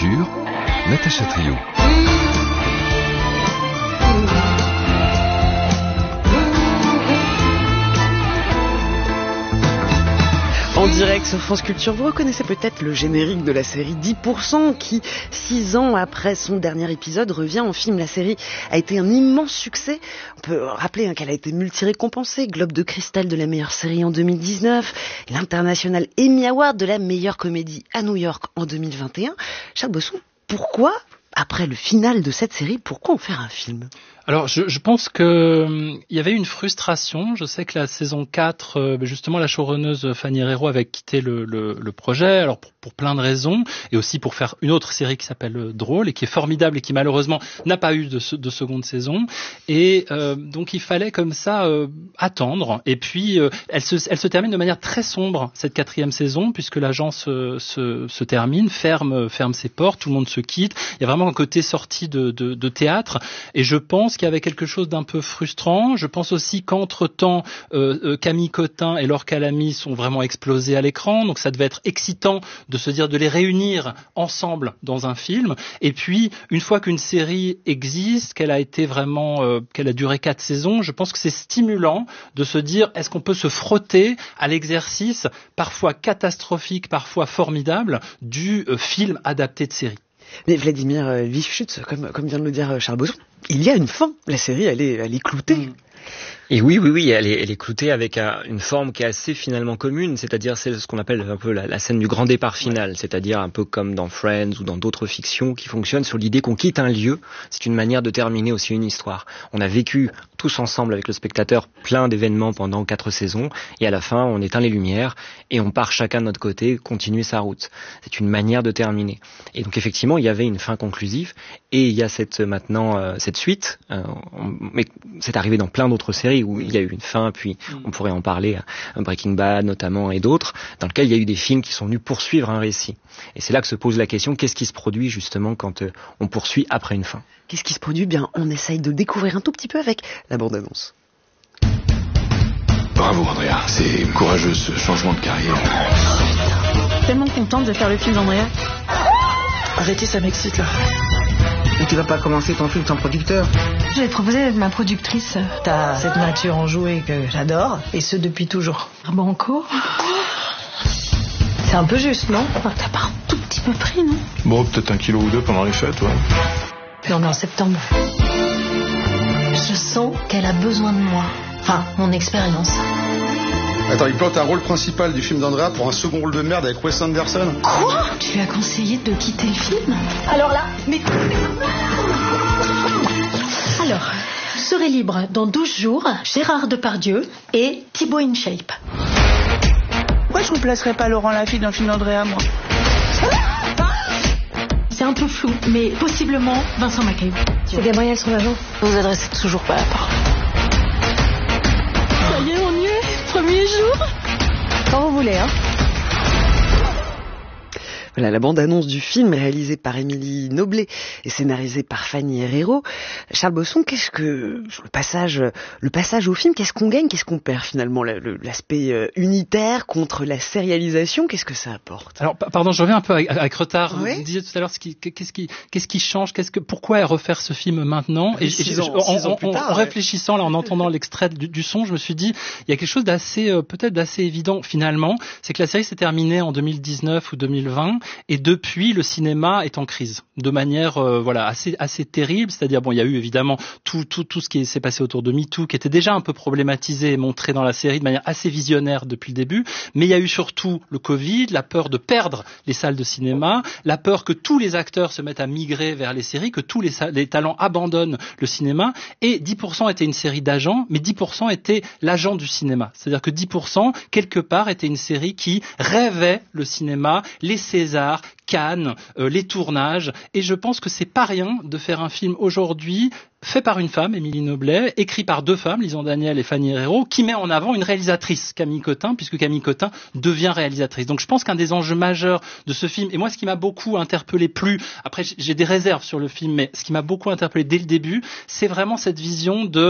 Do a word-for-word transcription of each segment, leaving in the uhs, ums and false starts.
Culture, Natacha Trio. En direct sur France Culture, vous reconnaissez peut-être le générique de la série dix pour cent qui, six ans après son dernier épisode, revient en film. La série a été un immense succès. On peut rappeler hein, qu'elle a été multi-récompensée, Globe de Cristal de la meilleure série en deux mille dix-neuf, l'International Emmy Award de la meilleure comédie à New York en deux mille vingt et un. Charles Bosson, pourquoi, après le final de cette série, pourquoi en faire un film ? Alors, je, je pense que euh, il y avait une frustration. Je sais que la saison quatre, euh, justement, la showrunneuse Fanny Herrero avait quitté le, le, le projet, alors pour, pour plein de raisons, et aussi pour faire une autre série qui s'appelle euh, Drôle, et qui est formidable, et qui malheureusement n'a pas eu de, de seconde saison. Et euh, donc, il fallait comme ça euh, attendre. Et puis, euh, elle, se, elle se termine de manière très sombre, cette quatrième saison, puisque l'agence se, se, se termine, ferme, ferme ses portes, tout le monde se quitte. Il y a vraiment un côté sorti de, de, de théâtre, et je pense qu'il y avait quelque chose d'un peu frustrant. Je pense aussi qu'entre-temps, euh, euh, Camille Cotin et Laure Calamy sont vraiment explosés à l'écran, donc ça devait être excitant de se dire de les réunir ensemble dans un film. Et puis, une fois qu'une série existe, qu'elle a été vraiment, euh, qu'elle a duré quatre saisons, je pense que c'est stimulant de se dire est-ce qu'on peut se frotter à l'exercice parfois catastrophique, parfois formidable du euh, film adapté de série. Mais Vladimir euh, Vivchutz, comme, comme vient de le dire euh, Charles Bosson, il y a une fin. La série, elle est, elle est cloutée. Mmh. Et oui, oui, oui, elle est, elle est cloutée avec un, une forme qui est assez finalement commune, c'est-à-dire c'est ce qu'on appelle un peu la, la scène du grand départ final, c'est-à-dire un peu comme dans Friends ou dans d'autres fictions qui fonctionnent sur l'idée qu'on quitte un lieu. C'est une manière de terminer aussi une histoire. On a vécu tous ensemble avec le spectateur plein d'événements pendant quatre saisons, et à la fin on éteint les lumières et on part chacun de notre côté continuer sa route. C'est une manière de terminer. Et donc effectivement il y avait une fin conclusive, et il y a cette maintenant euh, cette suite, euh, on, mais c'est arrivé dans plein d'autres séries où il y a eu une fin, puis on pourrait en parler, Breaking Bad notamment et d'autres, dans lesquels il y a eu des films qui sont venus poursuivre un récit. Et c'est là que se pose la question, qu'est-ce qui se produit justement quand euh, on poursuit après une fin ? Qu'est-ce qui se produit ? Bien, on essaye de découvrir un tout petit peu avec la bande-annonce. Bravo Andrea, c'est courageux ce changement de carrière. Tellement contente de faire le film d'Andrea. Arrêtez, ça m'excite là. Mais tu vas pas commencer ton film sans producteur. Je vais te proposer d'être ma productrice. T'as cette nature enjouée que j'adore, et ce depuis toujours. Banco. C'est un peu juste, non ? T'as pas un tout petit peu pris, non ? Bon, peut-être un kilo ou deux pendant les fêtes, ouais. Non, mais en septembre. Je sens qu'elle a besoin de moi. Enfin, mon expérience. Attends, il plante un rôle principal du film d'Andrea pour un second rôle de merde avec Wes Anderson. Quoi ? Tu lui as conseillé de quitter le film ? Alors là, mais... Alors, je serai libre dans douze jours, Gérard Depardieu et Thibaut InShape. Pourquoi je ne placerais pas Laurent Lafitte dans le film d'Andrea, moi ? C'est un peu flou, mais possiblement Vincent Macaieux. C'est Gabriel, son agent. Vous adressez toujours pas la parole. Ça y est, on y est. Premier jour. Quand vous voulez, hein. Voilà la bande-annonce du film réalisée par Émilie Noblet et scénarisée par Fanny Herrero. Charles Bosson, qu'est-ce que le passage, le passage au film, qu'est-ce qu'on gagne, qu'est-ce qu'on perd finalement, l'aspect unitaire contre la sérialisation, qu'est-ce que ça apporte ? Alors pardon, je reviens un peu avec, avec retard. Ouais. Vous disiez tout à l'heure ce qui, qu'est-ce qui, qu'est-ce qui change, qu'est-ce que, pourquoi refaire ce film maintenant ? Et, six et ans, en, six ans en, plus en, tard, en ouais. réfléchissant là, en entendant l'extrait du, du son, je me suis dit, il y a quelque chose d'assez, euh, peut-être d'assez évident finalement, c'est que la série s'est terminée en deux mille dix-neuf ou deux mille vingt, et depuis le cinéma est en crise de manière euh, voilà assez assez terrible, c'est-à-dire bon il y a eu évidemment tout tout tout ce qui s'est passé autour de MeToo qui était déjà un peu problématisé et montré dans la série de manière assez visionnaire depuis le début, mais il y a eu surtout le Covid, la peur de perdre les salles de cinéma, la peur que tous les acteurs se mettent à migrer vers les séries, que tous les, les talents abandonnent le cinéma, et dix pour cent était une série d'agents, mais dix pour cent était l'agent du cinéma, c'est-à-dire que dix pour cent quelque part était une série qui rêvait le cinéma, les Césars, Cannes, euh, les tournages, et je pense que c'est pas rien de faire un film aujourd'hui fait par une femme, Émilie Noblet, écrit par deux femmes, Lisan Daniel et Fanny Herrero, qui met en avant une réalisatrice, Camille Cotin, puisque Camille Cotin devient réalisatrice. Donc je pense qu'un des enjeux majeurs de ce film, et moi ce qui m'a beaucoup interpellé, plus, après j'ai des réserves sur le film, mais ce qui m'a beaucoup interpellé dès le début, c'est vraiment cette vision de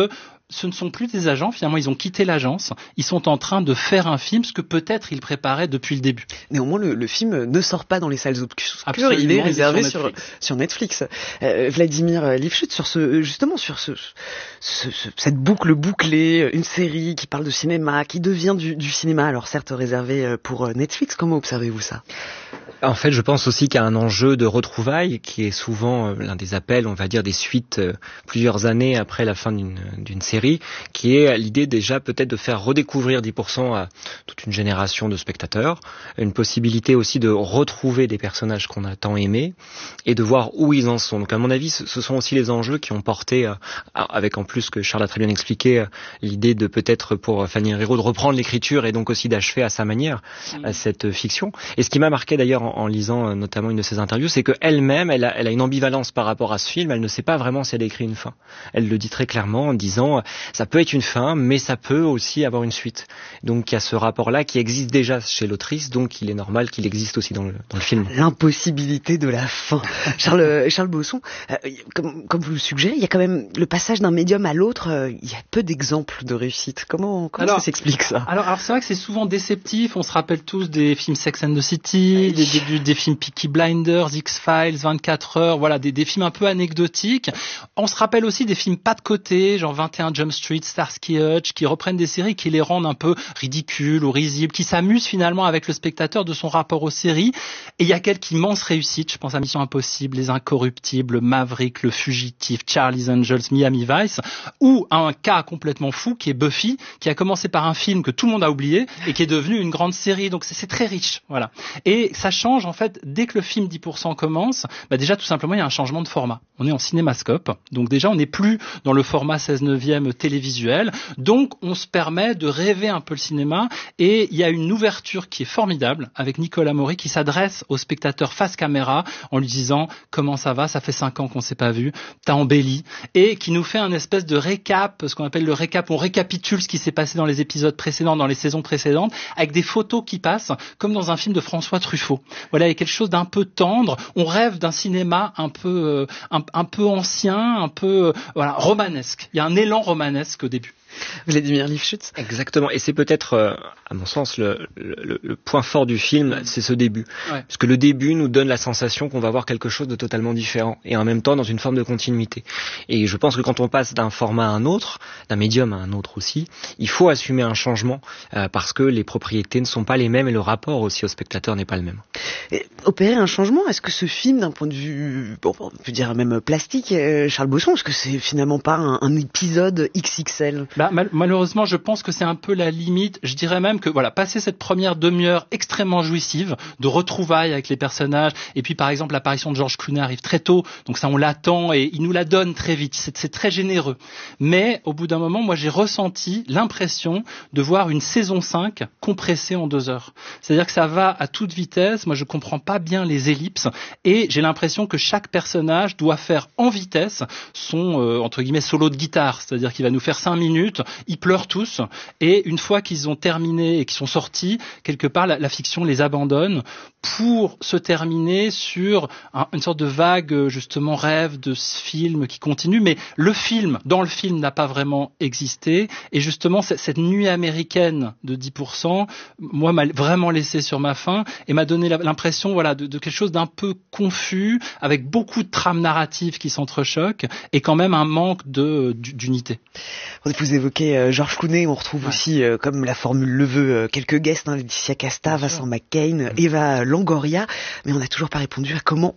ce ne sont plus des agents, finalement ils ont quitté l'agence, ils sont en train de faire un film, ce que peut-être ils préparaient depuis le début. Néanmoins, le, le film ne sort pas dans les salles obscures, Absolument, il est réservé il est sur sur, sur Netflix. Euh, Vladimir Lifshitz, sur ce, justement sur ce, ce, ce, cette boucle bouclée, une série qui parle de cinéma, qui devient du, du cinéma, alors certes réservé pour Netflix, comment observez-vous ça ? En fait, je pense aussi qu'il y a un enjeu de retrouvailles qui est souvent euh, l'un des appels, on va dire, des suites euh, plusieurs années après la fin d'une, d'une série, qui est l'idée déjà peut-être de faire redécouvrir dix pour cent à toute une génération de spectateurs, une possibilité aussi de retrouver des personnages qu'on a tant aimés et de voir où ils en sont. Donc à mon avis, ce sont aussi les enjeux qui ont porté, euh, avec en plus ce que Charles a très bien expliqué, euh, l'idée de peut-être pour Fanny Herrero de reprendre l'écriture et donc aussi d'achever à sa manière mmh. cette fiction. Et ce qui m'a marqué d'ailleurs en, en lisant euh, notamment une de ses interviews, c'est qu'elle-même, elle a, elle a une ambivalence par rapport à ce film, elle ne sait pas vraiment si elle a écrit une fin. Elle le dit très clairement en disant, ça peut être une fin, mais ça peut aussi avoir une suite. Donc il y a ce rapport-là qui existe déjà chez l'autrice, donc il est normal qu'il existe aussi dans le, dans le film. L'impossibilité de la fin. Charles, Charles Bosson, euh, comme, comme vous le suggérez, il y a quand même le passage d'un médium à l'autre, euh, il y a peu d'exemples de réussite. Comment, comment alors, ça s'explique ça ? alors, alors c'est vrai que c'est souvent déceptif, on se rappelle tous des films Sex and the City, des, des, des films Peaky Blinders, X-Files, vingt-quatre heures, voilà, des, des films un peu anecdotiques. On se rappelle aussi des films pas de côté, genre vingt et un Jump Street, Starsky Hutch, qui reprennent des séries qui les rendent un peu ridicules ou risibles, qui s'amusent finalement avec le spectateur de son rapport aux séries. Et il y a quelques immenses réussites, je pense à Mission Impossible, Les Incorruptibles, Maverick, Le Fugitif, Charlie's Angels, Miami Vice, ou un cas complètement fou qui est Buffy, qui a commencé par un film que tout le monde a oublié et qui est devenu une grande série. Donc c'est, c'est très riche, voilà. Et ça change en fait dès que le film dix pour cent commence. Bah déjà tout simplement il y a un changement de format. On est en cinémascope, donc déjà on n'est plus dans le format seize neuvième télévisuel. Donc on se permet de rêver un peu le cinéma et il y a une ouverture qui est formidable avec Nicolas Maury qui s'adresse au spectateur face caméra en lui disant comment ça va, ça fait cinq ans qu'on s'est pas vu, t'as embelli, et qui nous fait un espèce de récap, ce qu'on appelle le récap, on récapitule ce qui s'est passé dans les épisodes précédents, dans les saisons précédentes, avec des photos qui passent comme dans un film de François Truffaut. Voilà, il y a quelque chose d'un peu tendre, on rêve d'un cinéma un peu euh, un, un peu ancien, un peu euh, voilà, romanesque. Il y a un élan romanesque au début. Vladimir Lifshitz. Exactement, et c'est peut-être, euh, à mon sens, le, le, le point fort du film, c'est ce début. Ouais. Parce que le début nous donne la sensation qu'on va voir quelque chose de totalement différent, et en même temps dans une forme de continuité. Et je pense que quand on passe d'un format à un autre, d'un médium à un autre aussi, il faut assumer un changement, euh, parce que les propriétés ne sont pas les mêmes, et le rapport aussi au spectateur n'est pas le même. Et opérer un changement, est-ce que ce film, d'un point de vue, bon, on peut dire même plastique, euh, Charles Bosson, est-ce que c'est finalement pas un, un épisode X X L ? Bah, mal- malheureusement, je pense que c'est un peu la limite. Je dirais même que, voilà, passer cette première demi-heure extrêmement jouissive, de retrouvailles avec les personnages, et puis par exemple, l'apparition de George Clooney arrive très tôt, donc ça on l'attend, et il nous la donne très vite. C'est, c'est très généreux. Mais, au bout d'un moment, moi j'ai ressenti l'impression de voir une saison cinq compressée en deux heures. C'est-à-dire que ça va à toute vitesse, moi je comprends pas bien les ellipses, et j'ai l'impression que chaque personnage doit faire en vitesse son, euh, entre guillemets, solo de guitare. C'est-à-dire qu'il va nous faire cinq minutes, ils pleurent tous, et une fois qu'ils ont terminé et qu'ils sont sortis, quelque part la, la fiction les abandonne pour se terminer sur un, une sorte de vague, justement, rêve de ce film qui continue. Mais le film, dans le film, n'a pas vraiment existé, et justement cette, cette nuit américaine de dix pour cent, moi, m'a vraiment laissé sur ma faim et m'a donné la, l'impression, voilà, de, de quelque chose d'un peu confus, avec beaucoup de trames narratives qui s'entrechoquent, et quand même un manque de, d'unité. Vous évoquez euh, George Clooney, on retrouve ouais. aussi, euh, comme la formule le veut, euh, quelques guests, hein, Laetitia Casta, Vincent McCain, Eva Longoria, mais on n'a toujours pas répondu à comment